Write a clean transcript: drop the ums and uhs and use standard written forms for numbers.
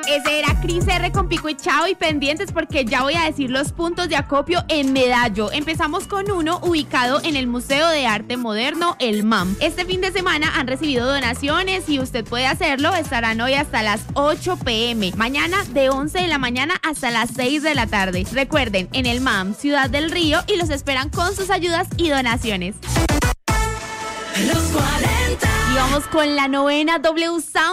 Ese era Cris R con Pico y Chao, y pendientes porque ya voy a decir los puntos de acopio en Medallo. Empezamos con uno ubicado en el Museo de Arte Moderno, el MAM. Este fin de semana han recibido donaciones y usted puede hacerlo. Estarán hoy hasta las 8 p.m. Mañana de 11 de la mañana hasta las 6 de la tarde. Recuerden, en el MAM, Ciudad del Río, y los esperan con sus ayudas y donaciones. Los 40. Y vamos con la novena W Sound.